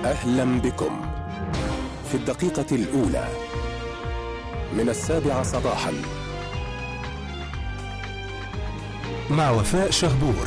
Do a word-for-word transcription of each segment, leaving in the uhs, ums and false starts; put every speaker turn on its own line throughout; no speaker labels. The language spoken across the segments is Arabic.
أهلا بكم في الدقيقة الأولى من السابعة صباحا مع وفاء شهبور.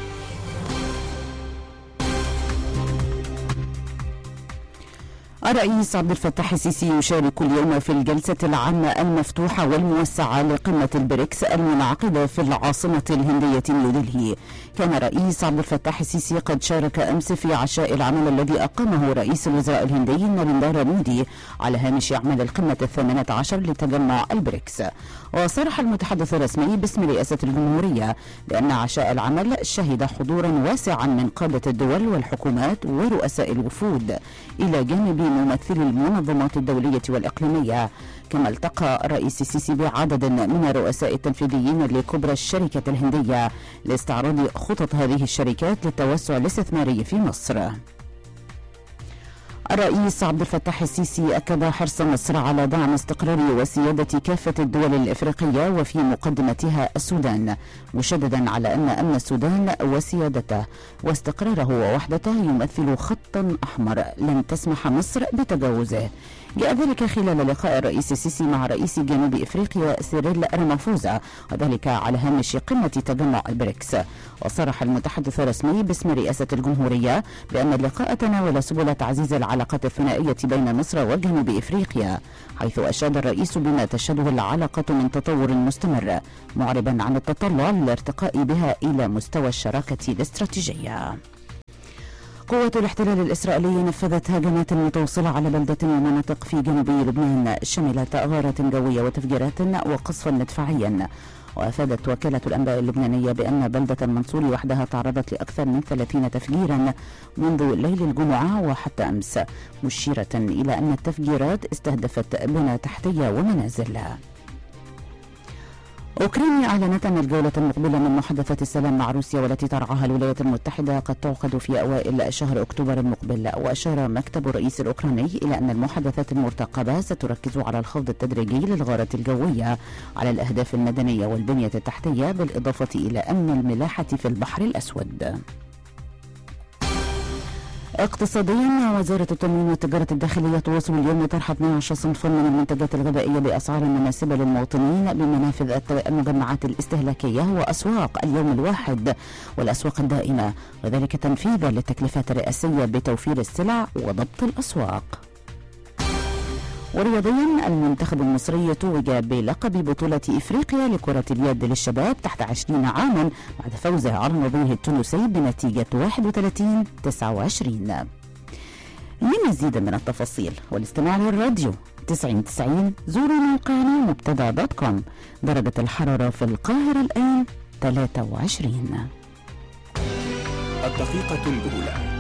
الرئيس عبد الفتاح السيسي يشارك اليوم في الجلسة العامة المفتوحة والموسعة لقمة البريكس المنعقدة في العاصمة الهندية نيودلهي. كان الرئيس عبد الفتاح السيسي قد شارك أمس في عشاء العمل الذي أقامه رئيس الوزراء الهندي ناريندرا مودي على هامش أعمال القمة الثامنة عشر لتجمع البريكس. وصرح المتحدث الرسمي باسم رئاسة الجمهورية بأن عشاء العمل شهد حضورا واسعا من قادة الدول والحكومات ورؤساء الوفود إلى جانب ممثلي المنظمات الدولية والإقليمية. كما التقى الرئيس السيسي بعدد من الرؤساء التنفيذيين لكبرى الشركة الهندية لاستعراض خطط هذه الشركات للتوسع الاستثماري في مصر. الرئيس عبد الفتاح السيسي أكد حرص مصر على دعم استقرار وسيادة كافة الدول الإفريقية وفي مقدمتها السودان، مشددا على أن أمن السودان وسيادته واستقراره ووحدته يمثل خطا أحمر لن تسمح مصر بتجاوزه. جاء ذلك خلال لقاء الرئيس السيسي مع رئيس جنوب إفريقيا سيريل رامافوزا، وذلك على هامش قمة تجمع البريكس. وصرح المتحدث الرسمي باسم رئاسة الجمهورية بأن اللقاء تناول سبل تعزيز العلاقات الثنائية بين مصر وجنوب إفريقيا، حيث أشاد الرئيس بما تشهده العلاقة من تطور مستمر، معربا عن التطلع للارتقاء بها إلى مستوى الشراكة الاستراتيجية. قوات الاحتلال الإسرائيلي نفذت هجمات متواصلة على بلدة ومناطق في جنوب لبنان شملت غارات جوية وتفجيرات وقصفا مدفعيا. وأفادت وكالة الأنباء اللبنانية بأن بلدة المنصورة وحدها تعرضت لأكثر من ثلاثين تفجيرا منذ ليل الجمعة وحتى أمس، مشيرة إلى أن التفجيرات استهدفت بنى تحتية ومنازل. أوكرانيا أعلنت أن الجولة المقبلة من محادثات السلام مع روسيا والتي ترعاها الولايات المتحدة قد تعقد في أوائل شهر أكتوبر المقبل. وأشار مكتب الرئيس الأوكراني إلى أن المحادثات المرتقبة ستركز على الخفض التدريجي للغارات الجوية على الأهداف المدنية والبنية التحتية، بالإضافة إلى أمن الملاحة في البحر الأسود. اقتصاديا، وزارة التموين والتجارة الداخلية تواصل اليوم طرح اثني عشر صنفا من المنتجات الغذائية بأسعار مناسبة للمواطنين بمنافذ المجمعات الاستهلاكية وأسواق اليوم الواحد والأسواق الدائمة، وذلك تنفيذا للتكلفات الرئاسية بتوفير السلع وضبط الأسواق. ورياضيا، المنتخب المصري توج بلقب بطولة إفريقيا لكرة اليد للشباب تحت عشرين عاما بعد فوزه على نظيره التونسي بنتيجة واحد وثلاثين تسعة وعشرين. لمزيد من التفاصيل والاستماع للراديو تسعين تسعين زوروا موقعنا مبتدأ دوت كوم. درجة الحرارة في القاهرة الآن ثلاثة وعشرين.
الدقيقة الأولى